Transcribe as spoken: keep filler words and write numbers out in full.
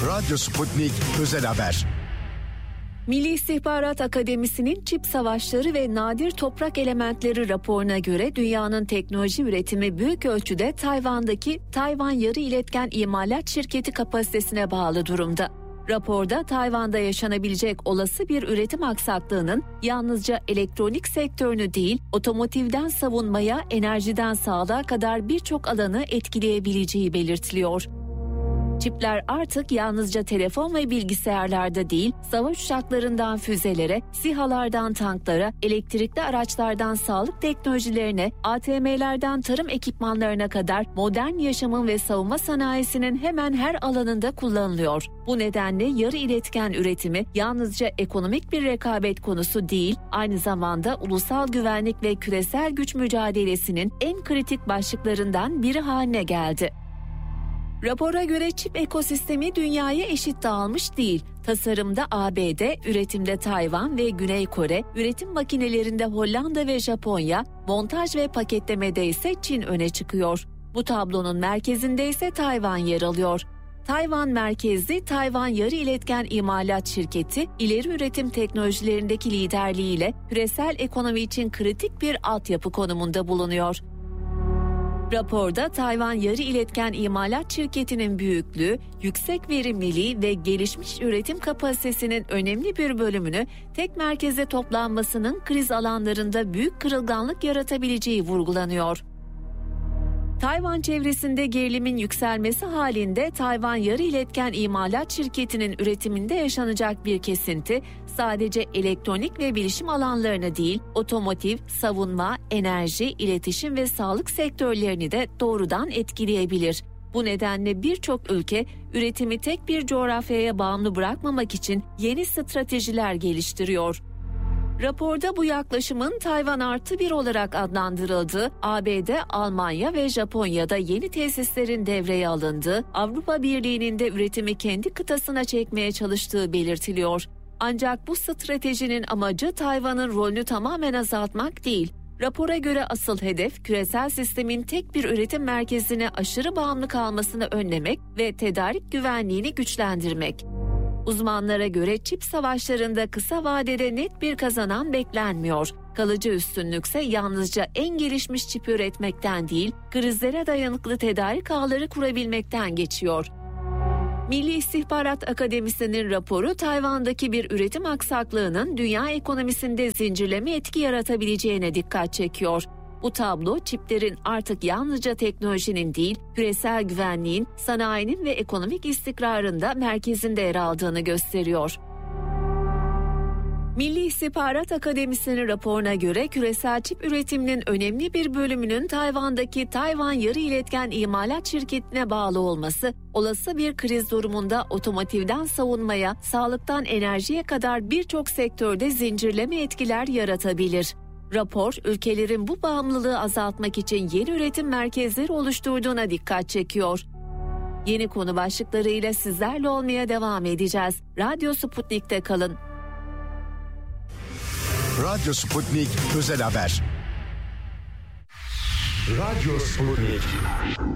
Radyo Sputnik Özel Haber. Milli İstihbarat Akademisi'nin Çip Savaşları ve Nadir Toprak Elementleri raporuna göre dünyanın teknoloji üretimi büyük ölçüde Tayvan'daki Tayvan Yarı İletken İmalat Şirketi kapasitesine bağlı durumda. Raporda Tayvan'da yaşanabilecek olası bir üretim aksaklığının yalnızca elektronik sektörünü değil, otomotivden savunmaya, enerjiden sağlığa kadar birçok alanı etkileyebileceği belirtiliyor. Çipler artık yalnızca telefon ve bilgisayarlarda değil, savaş uçaklarından füzelere, SİHA'lardan tanklara, elektrikli araçlardan sağlık teknolojilerine, A T M'lerden tarım ekipmanlarına kadar modern yaşamın ve savunma sanayisinin hemen her alanında kullanılıyor. Bu nedenle yarı iletken üretimi yalnızca ekonomik bir rekabet konusu değil, aynı zamanda ulusal güvenlik ve küresel güç mücadelesinin en kritik başlıklarından biri haline geldi. Rapora göre çip ekosistemi dünyaya eşit dağılmış değil. Tasarımda A B D, üretimde Tayvan ve Güney Kore, üretim makinelerinde Hollanda ve Japonya, montaj ve paketlemede ise Çin öne çıkıyor. Bu tablonun merkezinde ise Tayvan yer alıyor. Tayvan merkezli Tayvan Yarı İletken İmalat Şirketi, ileri üretim teknolojilerindeki liderliğiyle küresel ekonomi için kritik bir altyapı konumunda bulunuyor. Raporda Tayvan Yarı İletken İmalat Şirketi'nin büyüklüğü, yüksek verimliliği ve gelişmiş üretim kapasitesinin önemli bir bölümünü tek merkeze toplanmasının kriz alanlarında büyük kırılganlık yaratabileceği vurgulanıyor. Tayvan çevresinde gerilimin yükselmesi halinde Tayvan Yarı İletken İmalat Şirketi'nin üretiminde yaşanacak bir kesinti sadece elektronik ve bilişim alanlarını değil, otomotiv, savunma, enerji, iletişim ve sağlık sektörlerini de doğrudan etkileyebilir. Bu nedenle birçok ülke üretimi tek bir coğrafyaya bağımlı bırakmamak için yeni stratejiler geliştiriyor. Raporda bu yaklaşımın Tayvan artı bir olarak adlandırıldığı, A B D, Almanya ve Japonya'da yeni tesislerin devreye alındığı, Avrupa Birliği'nin de üretimi kendi kıtasına çekmeye çalıştığı belirtiliyor. Ancak bu stratejinin amacı Tayvan'ın rolünü tamamen azaltmak değil. Rapora göre asıl hedef küresel sistemin tek bir üretim merkezine aşırı bağımlı kalmasını önlemek ve tedarik güvenliğini güçlendirmek. Uzmanlara göre çip savaşlarında kısa vadede net bir kazanan beklenmiyor. Kalıcı üstünlükse yalnızca en gelişmiş çip üretmekten değil, krizlere dayanıklı tedarik ağları kurabilmekten geçiyor. Milli İstihbarat Akademisi'nin raporu Tayvan'daki bir üretim aksaklığının dünya ekonomisinde zincirleme etki yaratabileceğine dikkat çekiyor. Bu tablo çiplerin artık yalnızca teknolojinin değil, küresel güvenliğin, sanayinin ve ekonomik istikrarın da merkezinde yer aldığını gösteriyor. Milli İstihbarat Akademisi'nin raporuna göre küresel çip üretiminin önemli bir bölümünün Tayvan'daki Tayvan Yarı İletken İmalat Şirketi'ne bağlı olması, olası bir kriz durumunda otomotivden savunmaya, sağlıktan enerjiye kadar birçok sektörde zincirleme etkiler yaratabilir. Rapor, ülkelerin bu bağımlılığı azaltmak için yeni üretim merkezleri oluşturduğuna dikkat çekiyor. Yeni konu başlıklarıyla sizlerle olmaya devam edeceğiz. Radyo Sputnik'te kalın. Radyo Sputnik Özel Haber. Radyo Sputnik.